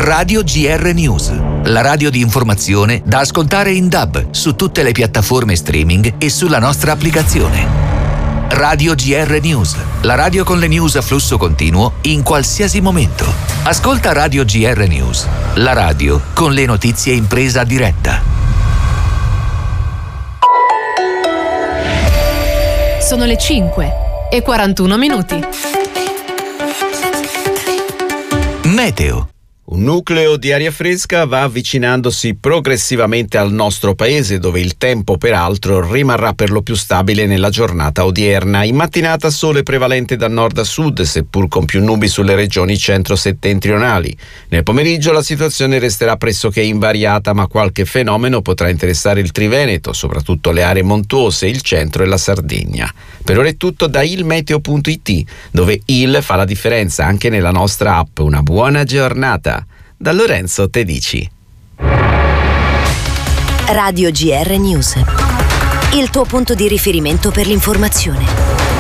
Radio GR News, la radio di informazione da ascoltare in DAB su tutte le piattaforme streaming e sulla nostra applicazione. Radio GR News, la radio con le news a flusso continuo in qualsiasi momento. Ascolta Radio GR News, la radio con le notizie in presa diretta. Sono le 5:41. Meteo. Un nucleo di aria fresca va avvicinandosi progressivamente al nostro paese, dove il tempo peraltro rimarrà per lo più stabile nella giornata odierna. In mattinata sole prevalente da nord a sud, seppur con più nubi sulle regioni centro-settentrionali. Nel pomeriggio la situazione resterà pressoché invariata, ma qualche fenomeno potrà interessare il Triveneto, soprattutto le aree montuose, il centro e la Sardegna. Per ora è tutto da ilmeteo.it, dove il fa la differenza anche nella nostra app. Una buona giornata. Da Lorenzo Tedici. Radio GR News, il tuo punto di riferimento per l'informazione.